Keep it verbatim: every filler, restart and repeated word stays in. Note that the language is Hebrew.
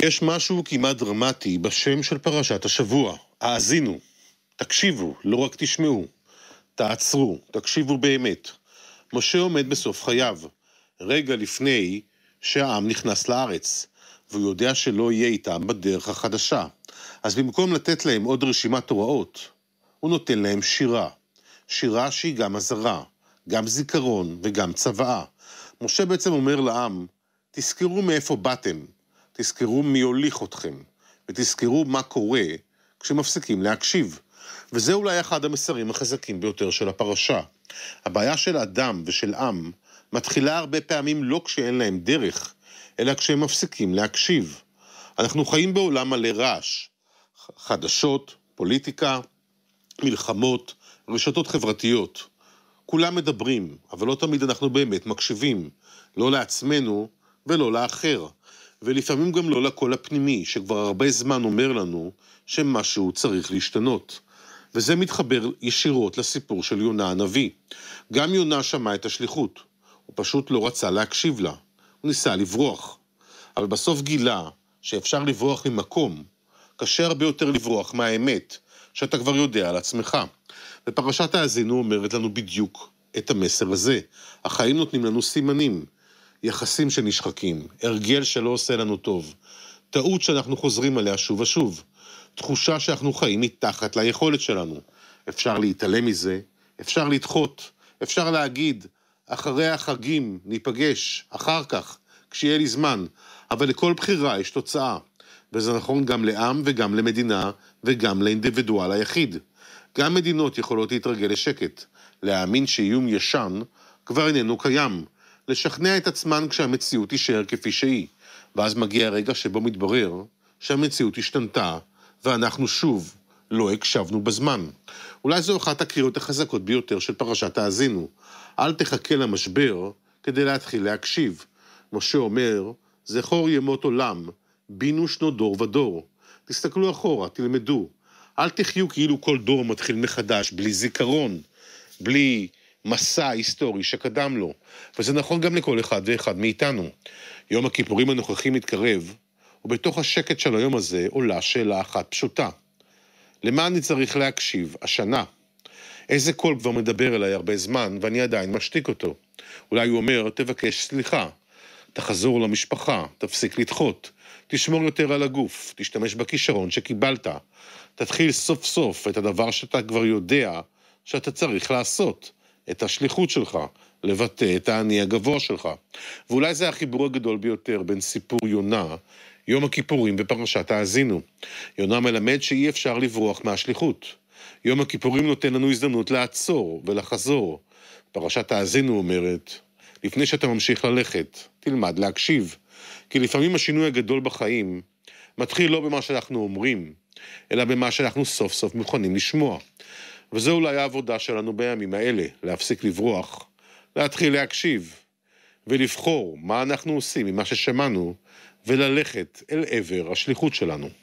יש משהו כמעט דרמטי בשם של פרשת השבוע. האזינו, תקשיבו, לא רק תשמעו. תעצרו, תקשיבו באמת. משה עומד בסוף חייו, רגע לפני שהעם נכנס לארץ, והוא יודע שלא יהיה איתם בדרך החדשה. אז במקום לתת להם עוד רשימת הוראות, הוא נותן להם שירה. שירה שהיא גם עזרה, גם זיכרון וגם צוואה. משה בעצם אומר לעם, תזכרו מאיפה באתם, תזכרו מי הוליך אתכם, ותזכרו מה קורה כשמפסיקים להקשיב. וזה אולי אחד המסרים החזקים ביותר של הפרשה. הבעיה של אדם ושל עם מתחילה הרבה פעמים לא כשאין להם דרך, אלא כשהם מפסיקים להקשיב. אנחנו חיים בעולם מלא רעש, חדשות, פוליטיקה, מלחמות, רשתות חברתיות. כולם מדברים, אבל לא תמיד אנחנו באמת מקשיבים, לא לעצמנו ולא לאחר, ולפעמים גם לא לקול הפנימי, שכבר הרבה זמן אומר לנו שמשהו צריך להשתנות. וזה מתחבר ישירות לסיפור של יונה הנביא. גם יונה שמע את השליחות, הוא פשוט לא רצה להקשיב לה, הוא ניסה לברוח. אבל בסוף גילה שאפשר לברוח ממקום, קשה הרבה יותר לברוח מהאמת, שאתה כבר יודע על עצמך. ופרשת האזינו אומרת לנו בדיוק את המסר הזה. החיים נותנים לנו סימנים, יחסים שנשחקים, הרגל שלא עושה לנו טוב, טעות שאנחנו חוזרים עליה שוב ושוב, תחושה שאנחנו חיים מתחת ליכולת שלנו. אפשר להתעלם מזה, אפשר לדחות, אפשר להגיד, אחרי החגים ניפגש, אחר כך, כשיהיה לי זמן, אבל לכל בחירה יש תוצאה, וזה נכון גם לעם וגם למדינה וגם לאינדיבידואל היחיד. גם מדינות יכולות להתרגל לשקט, להאמין שאיום ישן כבר איננו קיים, לשכנע את עצמן כשהמציאות תישאר כפי שהיא, ואז מגיע הרגע שבו מתברר שהמציאות השתנתה, ואנחנו שוב לא הקשבנו בזמן. אולי זו אחת הקריאות החזקות ביותר של פרשת האזינו. אל תחכה למשבר כדי להתחיל להקשיב. משה אומר, זכור ימות עולם, בינו שנות דור ודור. תסתכלו אחורה, תלמדו. אל תחיו כאילו כל דור מתחיל מחדש, בלי זיכרון, בלי מסע היסטורי שקדם לו. וזה נכון גם לכל אחד ואחד מאיתנו. יום הכיפורים הנוכחי מתקרב, ובתוך השקט של היום הזה עולה שאלה אחת פשוטה. למה אני צריך להקשיב השנה? איזה קול כבר מדבר אליי הרבה זמן ואני עדיין משתיק אותו? אולי הוא אומר, תבקש סליחה, תחזור למשפחה, תפסיק לדחות, תשמור יותר על הגוף, תשתמש בכישרון שקיבלת, תתחיל סוף סוף את הדבר שאתה כבר יודע שאתה צריך לעשות, את השליחות שלך, לבטא את העני הגבוה שלך. ואולי זה החיבור הגדול ביותר בין סיפור יונה, יום הכיפורים בפרשת האזינו. יונה מלמד שאי אפשר לברוח מהשליחות. יום הכיפורים נותן לנו הזדמנות לעצור ולחזור. פרשת האזינו אומרת, לפני שאתה ממשיך ללכת, תלמד להקשיב. כי לפעמים השינוי הגדול בחיים מתחיל לא במה שאנחנו אומרים, אלא במה שאנחנו סוף סוף מוכנים לשמוע. וזו אולי העבודה שלנו בימים האלה, להפסיק לברוח, להתחיל להקשיב, ולבחור מה אנחנו עושים ממה ששמענו, וללכת אל עבר השליחות שלנו.